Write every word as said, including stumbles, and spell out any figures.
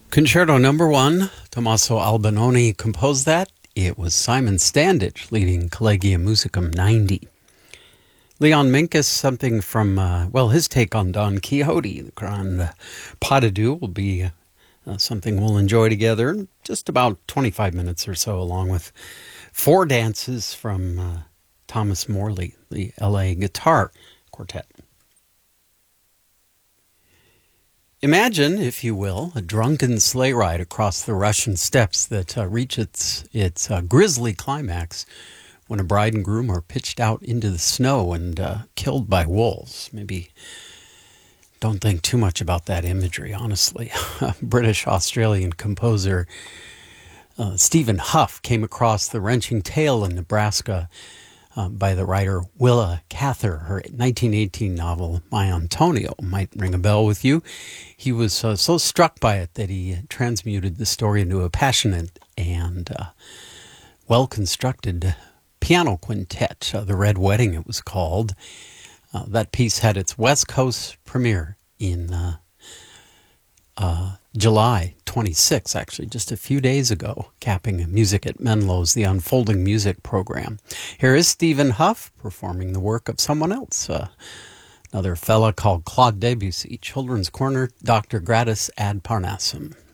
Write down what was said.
Concerto number one, Tommaso Albinoni composed that. It was Simon Standage leading Collegium Musicum ninety. Leon Minkus, something from, uh, well, his take on Don Quixote. The Grand Pas de Deux will be uh, something we'll enjoy together in just about twenty-five minutes or so, along with four dances from uh, Thomas Morley, the L A Guitar Quartet. Imagine, if you will, a drunken sleigh ride across the Russian steppes that uh, reach its, its uh, grisly climax when a bride and groom are pitched out into the snow and uh, killed by wolves. Maybe don't think too much about that imagery, honestly. British-Australian composer uh, Stephen Huff came across the wrenching tale in Nebraska Uh, by the writer Willa Cather. Her nineteen eighteen novel, My Antonio, might ring a bell with you. He was uh, so struck by it that he transmuted the story into a passionate and uh, well-constructed piano quintet. Uh, the Red Wedding, it was called. Uh, that piece had its West Coast premiere in uh, uh, July twenty-sixth, actually, just a few days ago, capping music at Menlo's The Unfolding Music program. Here is Stephen Huff performing the work of someone else, uh, another fella called Claude Debussy, Children's Corner, Doctor Gratis ad Parnassum.